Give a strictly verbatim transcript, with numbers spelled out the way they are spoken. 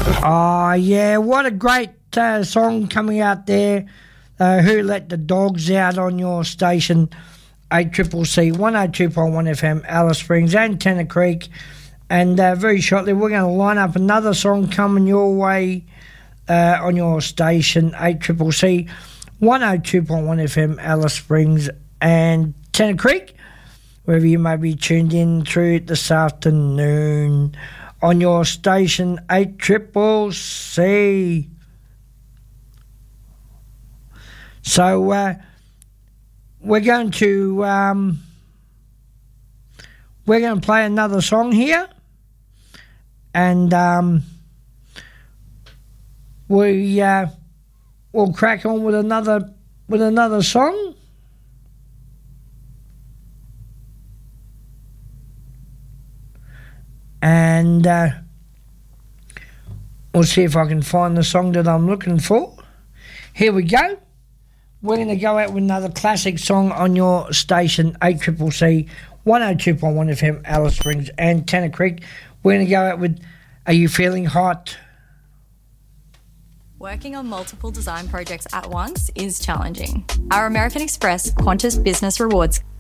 Oh, yeah, what a great uh, song coming out there. Uh, Who Let the Dogs Out on your station, eight C C C, one oh two point one F M, Alice Springs and Tennant Creek. And uh, very shortly, we're going to line up another song coming your way uh, on your station, eight C C C, one oh two point one F M, Alice Springs and Tennant Creek, wherever you may be tuned in through this afternoon on your station, eight C C C. So uh, we're going to um, we're going to play another song here, and um, we uh, we'll crack on with another with another song. And uh, we'll see if I can find the song that I'm looking for. Here we go. We're going to go out with another classic song on your station, eight C C C, one oh two point one F M, Alice Springs and Tennant Creek. We're going to go out with Are You Feeling Hot? Working on multiple design projects at once is challenging. Our American Express Qantas Business Rewards